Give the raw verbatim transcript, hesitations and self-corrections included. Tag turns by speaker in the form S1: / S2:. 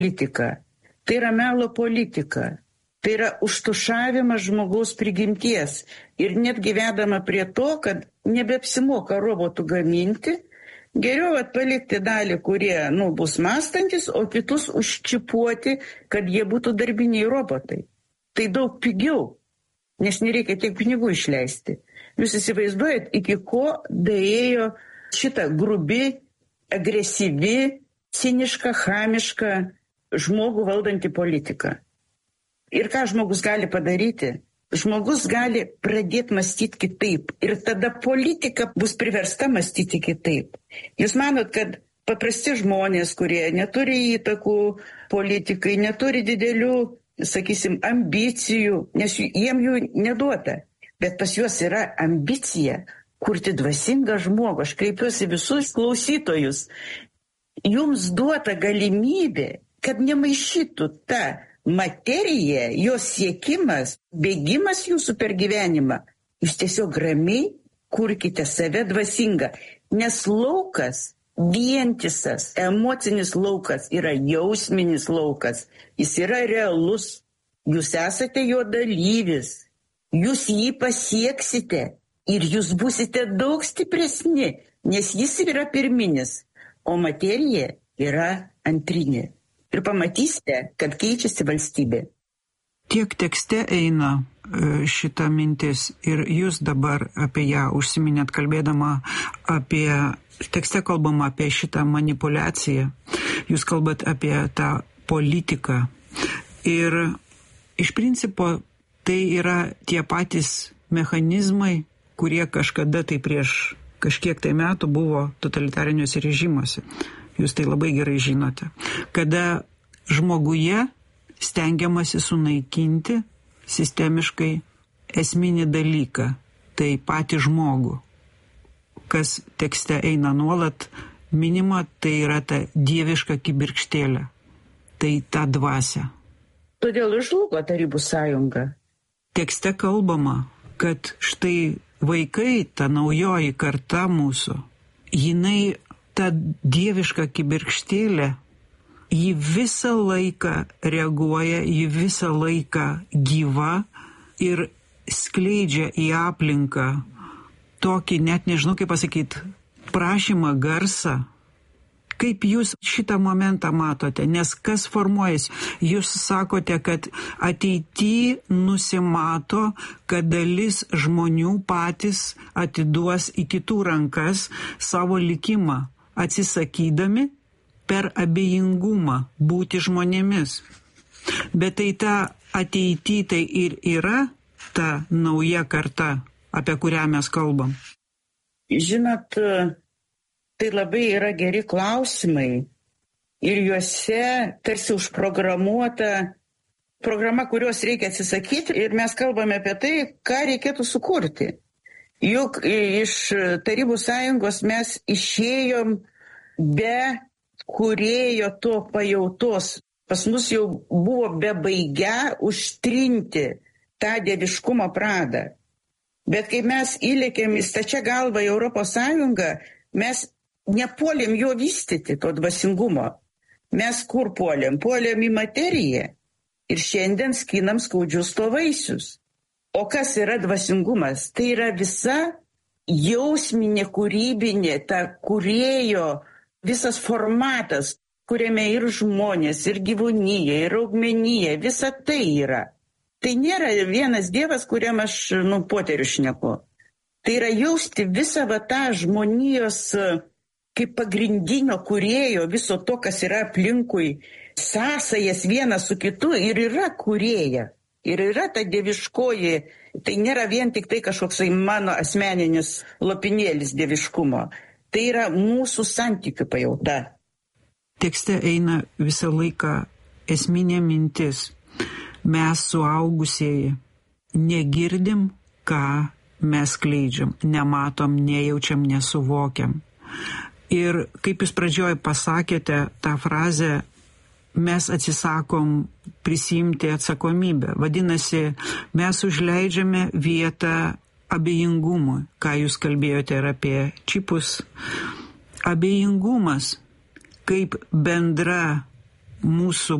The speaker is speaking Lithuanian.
S1: politika. Tai yra melo politika. Tai yra užtušavimas žmogaus prigimties. Ir netgi vedama prie to, kad nebeapsimoka robotų gaminti, geriau atpalikti dalį, kurie nu, bus mąstantis, o kitus užčipuoti, kad jie būtų darbiniai robotai. Tai daug pigiau, nes nereikia tiek pinigų išleisti. Jūs įsivaizduojat, iki ko daėjo šitą grubi, agresyvi, ciniška, chamiška žmogų valdanti politika. Ir ką žmogus gali padaryti? Žmogus gali pradėti mąstyti kitaip. Ir tada politika bus priversta mąstyti kitaip. Jūs manot, kad paprasti žmonės, kurie neturi įtakų politikai, neturi didelių, sakysim, ambicijų, nes jiem jų neduota. Bet pas juos yra ambicija kurti dvasingą žmogų. Aš kreipiuosi visus klausytojus. Jums duota galimybė, kad nemaišytų ta materija, jos siekimas, bėgimas jūsų per gyvenimą. Jūs tiesiog ramiai kurkite save dvasingą. Nes laukas, vientisas, emocinis laukas yra jausminis laukas. Jis yra realus. Jūs esate jo dalyvis. Jūs jį pasieksite ir jūs būsite daug stipresni, nes jis yra pirminis, o materija yra antrinė. Ir pamatysite, kad keičiasi valstybė.
S2: Tiek tekste eina šita mintis ir jūs dabar apie ją užsiminėt, kalbėdama apie, tekste kalbama apie šitą manipulaciją, jūs kalbat apie tą politiką. Ir iš principo tai yra tie patys mechanizmai, kurie kažkada tai prieš kažkiek tai metų buvo totalitariniuose režimuose. Jūs tai labai gerai žinote. Kada žmoguje stengiamasi sunaikinti sistemiškai esminį dalyką, tai patį žmogų. Kas tekste eina nuolat minima, tai yra ta dieviška kibirkštėlė. Tai ta dvasia.
S1: Todėl ir žlugo Tarybų sąjunga.
S2: Tekste kalbama, kad štai vaikai, ta naujoji karta mūsų, jinai ta dieviška kibirkštėlė, ji visą laiką reaguoja, ji visą laiką gyva ir skleidžia į aplinką tokį, net nežinau kaip pasakyti, prašymą, garsą. Kaip jūs šitą momentą matote? Nes kas formuojasi? Jūs sakote, kad ateity nusimato, kad dalis žmonių patys atiduos į kitų rankas savo likimą, atsisakydami per abejingumą būti žmonėmis. Bet tai ta ateity tai ir yra ta nauja karta, apie kurią mes kalbam.
S1: Žinot, tai labai yra geri klausimai ir juose tarsi užprogramuota programa, kurios reikia atsisakyti ir mes kalbame apie tai, ką reikėtų sukurti. Juk iš Tarybų sąjungos mes išėjom be kūrėjo to pajautos. Pas mus jau buvo bebaigia užtrinti tą dieviškumo pradą. Bet kai mes įlėkėm į stačią galvą į Europos Sąjungą, mes nepuolėm jo vystyti, to dvasingumo. Mes kur puolėm? Puolėm į materiją. Ir šiandien skinam skaudžius to vaisius. O kas yra dvasingumas? Tai yra visa jausminė, kūrybinė, ta kūrėjo visas formatas, kuriame ir žmonės, ir gyvūnija, ir augmenija, visa tai yra. Tai nėra vienas dievas, kuriam aš, nu, poterių šneku. Tai yra jausti visą va tą žmonijos kaip pagrindinio kūrėjo, viso to, kas yra aplinkui, sąsajas vienas su kitu ir yra kūrėja. Ir yra ta dieviškoji, tai nėra vien tik tai kažkoksai mano asmeninis lopinėlis dieviškumo. Tai yra mūsų santykių pajauta.
S2: Tekste eina visą laiką esminė mintis. Mes suaugusieji negirdim, ką mes skleidžiam, nematom, nejaučiam, nesuvokiam. Ir kaip jūs pradžioj pasakėte tą frazę, mes atsisakom prisimti atsakomybę. Vadinasi, mes užleidžiame vietą abejingumui, ką jūs kalbėjote ir apie čipus. Abejingumas kaip bendra mūsų